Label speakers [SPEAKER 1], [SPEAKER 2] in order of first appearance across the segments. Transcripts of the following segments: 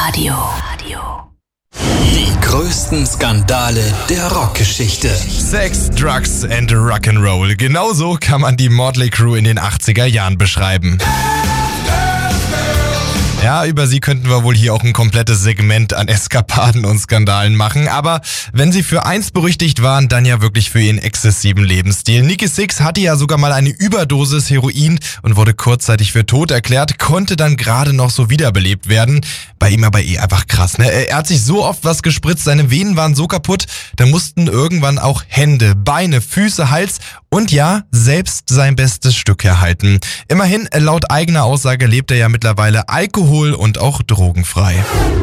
[SPEAKER 1] Die größten Skandale der Rockgeschichte.
[SPEAKER 2] Sex, Drugs and Rock'n'Roll. Genauso kann man die Motley Crue in den 80er Jahren beschreiben. Ja, über sie könnten wir wohl hier auch ein komplettes Segment an Eskapaden und Skandalen machen. Aber wenn sie für eins berüchtigt waren, dann ja wirklich für ihren exzessiven Lebensstil. Nikki Sixx hatte ja sogar mal eine Überdosis Heroin und wurde kurzzeitig für tot erklärt, konnte dann gerade noch so wiederbelebt werden. Bei ihm aber einfach krass, ne? Er hat sich so oft was gespritzt, seine Venen waren so kaputt, da mussten irgendwann auch Hände, Beine, Füße, Hals und ja, selbst sein bestes Stück erhalten. Immerhin, laut eigener Aussage lebt er ja mittlerweile alkohol- und auch drogenfrei.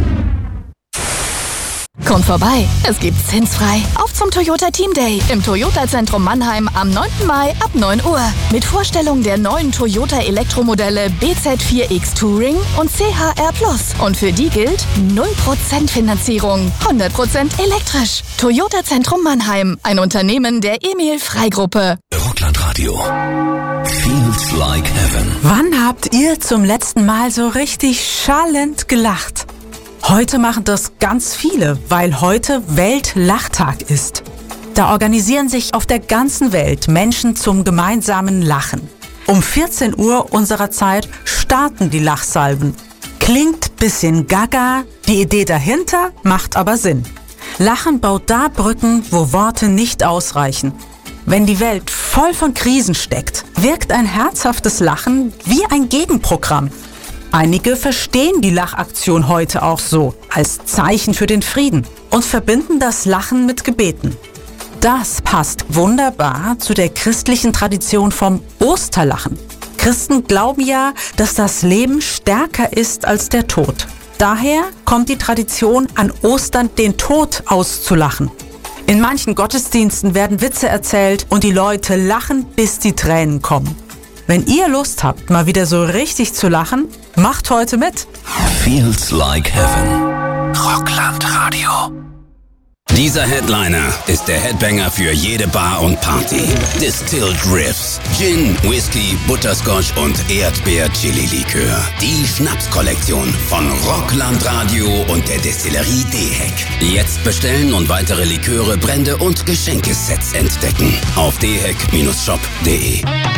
[SPEAKER 3] Kommt vorbei, es gibt zinsfrei. Auf zum Toyota Team Day im Toyota Zentrum Mannheim am 9. Mai ab 9 Uhr. Mit Vorstellung der neuen Toyota Elektromodelle BZ4X Touring und CHR Plus. Und für die gilt 0% Finanzierung, 100% elektrisch. Toyota Zentrum Mannheim, ein Unternehmen der Emil Frey Gruppe.
[SPEAKER 1] Rocklandradio. Feels like heaven.
[SPEAKER 4] Wann habt ihr zum letzten Mal so richtig schallend gelacht? Heute machen das ganz viele, weil heute Weltlachtag ist. Da organisieren sich auf der ganzen Welt Menschen zum gemeinsamen Lachen. Um 14 Uhr unserer Zeit starten die Lachsalven. Klingt bisschen gaga, die Idee dahinter macht aber Sinn. Lachen baut da Brücken, wo Worte nicht ausreichen. Wenn die Welt voll von Krisen steckt, wirkt ein herzhaftes Lachen wie ein Gegenprogramm. Einige verstehen die Lachaktion heute auch so, als Zeichen für den Frieden und verbinden das Lachen mit Gebeten. Das passt wunderbar zu der christlichen Tradition vom Osterlachen. Christen glauben ja, dass das Leben stärker ist als der Tod. Daher kommt die Tradition, an Ostern den Tod auszulachen. In manchen Gottesdiensten werden Witze erzählt und die Leute lachen, bis die Tränen kommen. Wenn ihr Lust habt, mal wieder so richtig zu lachen, macht heute mit.
[SPEAKER 1] Feels like heaven. Rocklandradio.
[SPEAKER 5] Dieser Headliner ist der Headbanger für jede Bar und Party. Distilled Riffs, Gin, Whisky, Butterscotch und Erdbeer-Chili-Likör. Die Schnapskollektion von Rocklandradio und der Destillerie Deheck. Jetzt bestellen und weitere Liköre, Brände und Geschenkesets entdecken. Auf deheck-shop.de.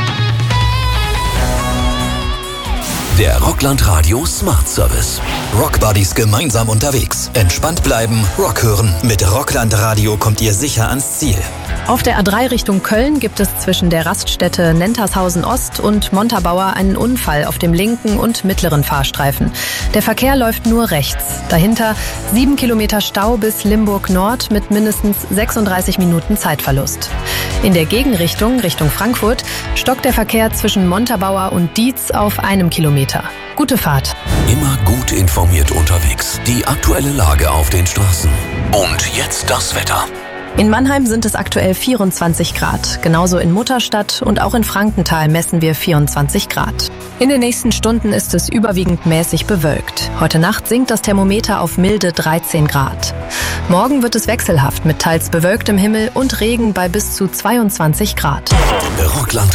[SPEAKER 1] Der Rocklandradio Smart Service. Rockbuddies gemeinsam unterwegs. Entspannt bleiben, Rock hören. Mit Rocklandradio kommt ihr sicher ans Ziel.
[SPEAKER 6] Auf der A3 Richtung Köln gibt es zwischen der Raststätte Nentershausen Ost und Montabaur einen Unfall auf dem linken und mittleren Fahrstreifen. Der Verkehr läuft nur rechts. Dahinter 7 Kilometer Stau bis Limburg Nord mit mindestens 36 Minuten Zeitverlust. In der Gegenrichtung, Richtung Frankfurt, stockt der Verkehr zwischen Montabaur und Dietz auf 1 Kilometer. Gute Fahrt.
[SPEAKER 1] Immer gut informiert unterwegs. Die aktuelle Lage auf den Straßen. Und jetzt das Wetter.
[SPEAKER 6] In Mannheim sind es aktuell 24 Grad. Genauso in Mutterstadt und auch in Frankenthal messen wir 24 Grad. In den nächsten Stunden ist es überwiegend mäßig bewölkt. Heute Nacht sinkt das Thermometer auf milde 13 Grad. Morgen wird es wechselhaft mit teils bewölktem Himmel und Regen bei bis zu 22 Grad.
[SPEAKER 1] Rockland